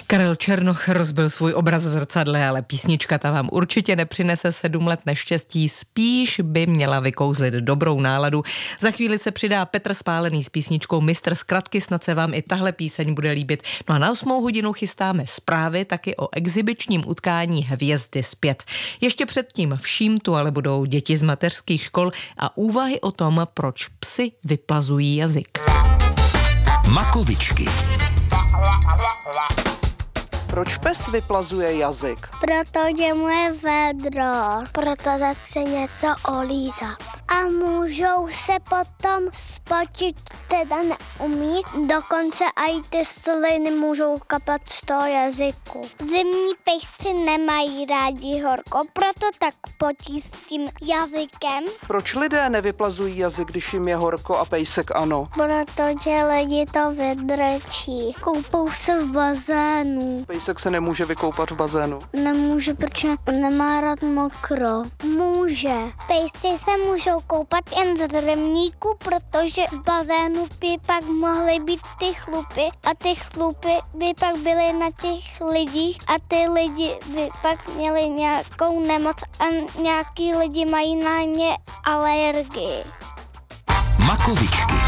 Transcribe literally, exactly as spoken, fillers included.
Karel Černoch rozbil svůj obraz v zrcadle, ale písnička ta vám určitě nepřinese sedm let neštěstí, spíš by měla vykouzlit dobrou náladu. Za chvíli se přidá Petr Spálený s písničkou Mistr Zkratky, snad se vám i tahle píseň bude líbit. No a na osmou hodinu chystáme zprávy taky o exibičním utkání Hvězdy zpět. Ještě předtím vším tu ale budou děti z mateřských škol a úvahy o tom, proč psi vyplazují jazyk. Makovičky. Proč pes vyplazuje jazyk? Protože mu je vedro, protože chce něco olízat. A můžou se potom spotit, teda neumí, dokonce i ty sliny můžou kapat z toho jazyku. Zimní pejsci nemají rádi horko, proto tak potí s tím jazykem. Proč lidé nevyplazují jazyk, když jim je horko a pejsek ano? Protože lidi to vydrčí. Koupou se v bazénu. Pejsek se nemůže vykoupat v bazénu. Nemůže, protože nemá rád mokro. Může. Pejsci se můžou koupat jen z rybníku, protože v bazénu by pak mohly být ty chlupy a ty chlupy by pak byly na těch lidích a ty lidi by pak měli nějakou nemoc a nějaký lidi mají na ně alergii. Makovičky.